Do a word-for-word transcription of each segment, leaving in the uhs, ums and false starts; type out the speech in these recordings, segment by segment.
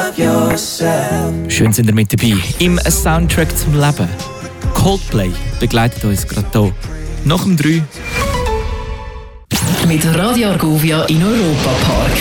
Schön sind ihr mit dabei im Soundtrack zum Leben. Coldplay begleitet uns gerade hier. Nach dem drei. Mit Radio Argovia in Europa Park.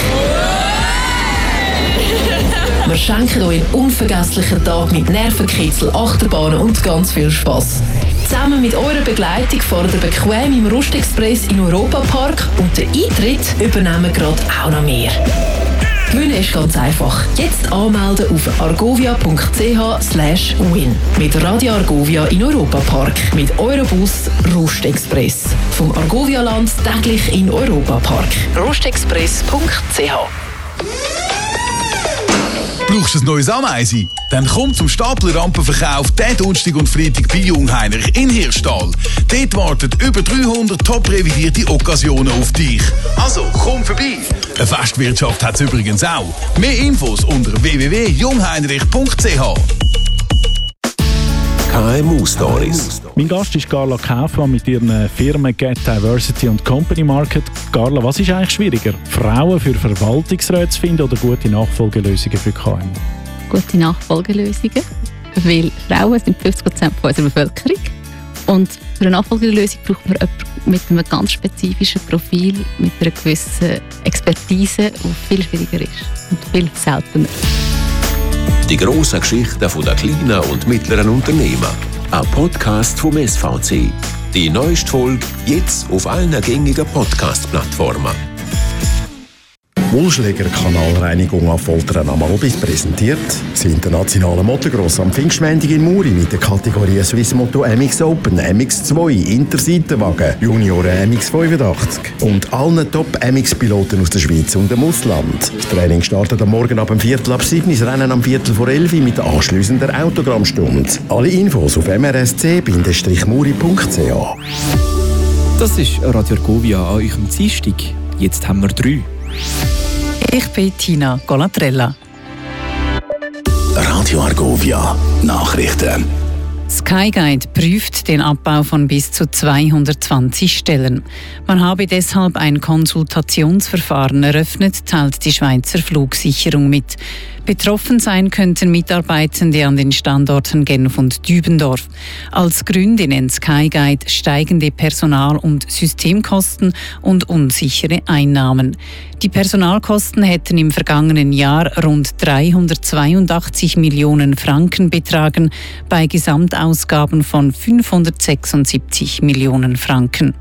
Wir schenken euch einen unvergesslichen Tag mit Nervenkitzel, Achterbahnen und ganz viel Spass. Zusammen mit eurer Begleitung fahrt ihr bequem im Rustexpress in Europa Park und den Eintritt übernehmen gerade auch noch mehr. Gewinnen ist ganz einfach. Jetzt anmelden auf argovia.ch slash win. Mit Radio Argovia in Europa Park. Mit eurem Bus Rustexpress. Vom Argovia-Land täglich in Europa Park. rustexpress punkt c h. Brauchst du ein neues Ameisen? Dann komm zum Staplerrampenverkauf diesen Donnerstag und Freitag bei Jungheinrich in Hirschtal. Dort warten über dreihundert top revidierte Occasionen auf dich. Also komm vorbei. Eine Festwirtschaft hat es übrigens auch. Mehr Infos unter w w w punkt jungheinrich punkt c h. K M U-Stories. Mein Gast ist Carla Kaufmann mit ihren Firmen Get Diversity und Company Market. Carla, was ist eigentlich schwieriger? Frauen für Verwaltungsräte zu finden oder gute Nachfolgelösungen für K M U? Gute Nachfolgelösungen, weil Frauen sind fünfzig Prozent von unserer Bevölkerung. Und für eine Nachfolgelösung braucht man jemanden mit einem ganz spezifischen Profil, mit einer gewissen Expertise, die viel schwieriger ist und viel seltener. Die grossen Geschichten der kleinen und mittleren Unternehmen. Ein Podcast vom S V C. Die neueste Folge jetzt auf allen gängigen Podcast-Plattformen. Wohlschläger Kanalreinigung auf Foltern am Albis präsentiert das internationale Motocross am Pfingstmontag in Muri mit der Kategorie Swiss Moto M X Open, M X zwei, Interseitenwagen, Junioren M X fünfundachtzig und allen Top-M X-Piloten aus der Schweiz und dem Ausland. Das Training startet am Morgen ab dem Viertel ab sieben, das Rennen am Viertel vor elf mit anschliessender Autogrammstunde. Alle Infos auf m r s c bindestrich muri punkt c h. Das ist Radio Argovia an eurem Dienstag. Jetzt haben wir drei. Ich bin Tina Golatrella. Radio Argovia Nachrichten. Skyguide prüft den Abbau von bis zu zweihundertzwanzig Stellen. Man habe deshalb ein Konsultationsverfahren eröffnet, teilt die Schweizer Flugsicherung mit. Betroffen sein könnten Mitarbeitende an den Standorten Genf und Dübendorf. Als Gründe nennt Skyguide steigende Personal- und Systemkosten und unsichere Einnahmen. Die Personalkosten hätten im vergangenen Jahr rund dreihundertzweiundachtzig Millionen Franken betragen, bei Gesamtausgaben von fünfhundertsechsundsiebzig Millionen Franken.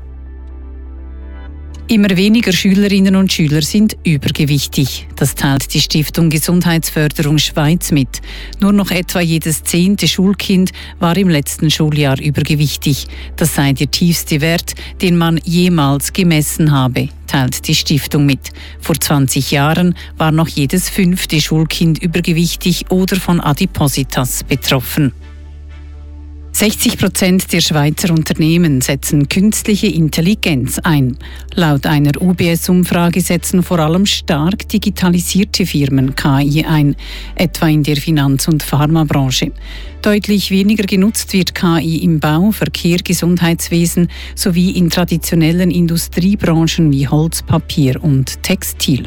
Immer weniger Schülerinnen und Schüler sind übergewichtig. Das teilt die Stiftung Gesundheitsförderung Schweiz mit. Nur noch etwa jedes zehnte Schulkind war im letzten Schuljahr übergewichtig. Das sei der tiefste Wert, den man jemals gemessen habe, teilt die Stiftung mit. Vor zwanzig Jahren war noch jedes fünfte Schulkind übergewichtig oder von Adipositas betroffen. sechzig Prozent der Schweizer Unternehmen setzen künstliche Intelligenz ein. Laut einer U B S-Umfrage setzen vor allem stark digitalisierte Firmen K I ein, etwa in der Finanz- und Pharmabranche. Deutlich weniger genutzt wird K I im Bau, Verkehr, Gesundheitswesen sowie in traditionellen Industriebranchen wie Holz, Papier und Textil.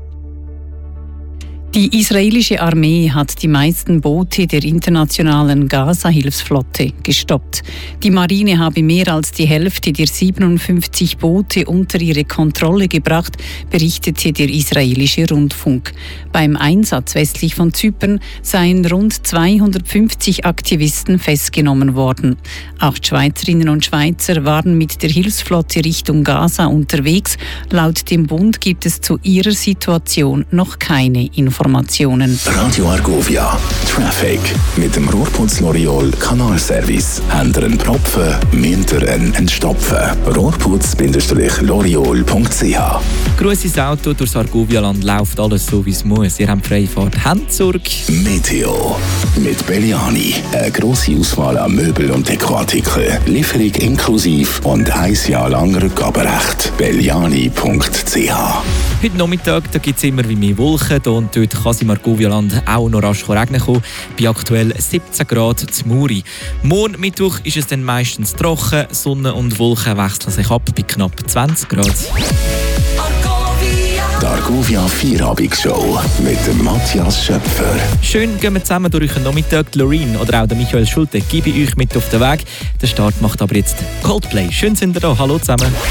Die israelische Armee hat die meisten Boote der internationalen Gaza-Hilfsflotte gestoppt. Die Marine habe mehr als die Hälfte der siebenundfünfzig Boote unter ihre Kontrolle gebracht, berichtete der israelische Rundfunk. Beim Einsatz westlich von Zypern seien rund zweihundertfünfzig Aktivisten festgenommen worden. Auch die Schweizerinnen und Schweizer waren mit der Hilfsflotte Richtung Gaza unterwegs. Laut dem Bund gibt es zu ihrer Situation noch keine Informationen. Radio Argovia Traffic mit dem Rohrputz L'Oreal Kanalservice. Ändern Propfen, Münteren entstopfen. rohrputz Bindestrich l'oreal punkt c h. Grosses Auto durchs Argovia-Land läuft alles so, wie es muss. Ihr habt freie Fahrt. Habt Sorge. Meteo mit Belliani. Eine grosse Auswahl an Möbel und Dekoartikeln. Lieferung inklusiv und ein Jahr lang Rückgaberecht. belliani punkt c h. Heute Nachmittag gibt es immer wie mehr Wolken und dort kann es im Argovia-Land auch noch rasch regnen kommen. Bei aktuell siebzehn Grad zu Muri. Morgen Mittwoch ist es dann meistens trocken. Sonne und Wolken wechseln sich ab bei knapp zwanzig Grad. Die Argovia Vierabendshow mit dem Matthias Schöpfer. Schön gehen wir zusammen durch den Nachmittag. Loreen oder auch der Michael Schulte gebe ich euch mit auf den Weg. Der Start macht aber jetzt Coldplay. Schön sind ihr da. Hallo zusammen.